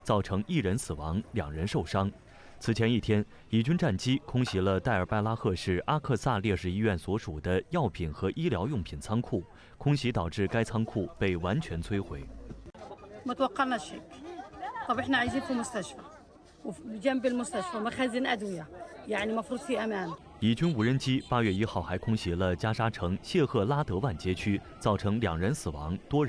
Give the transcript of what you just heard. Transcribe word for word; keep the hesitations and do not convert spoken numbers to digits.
造成一人死亡，两人受伤。此前一天，以军战机空袭了代尔拜拉赫市阿克萨烈士医院所属的药品和医疗用品仓库，空袭导致该仓库被完全摧毁。以军无人机八月一号还空袭了加沙城谢赫拉德万街区，造成两人死亡，多人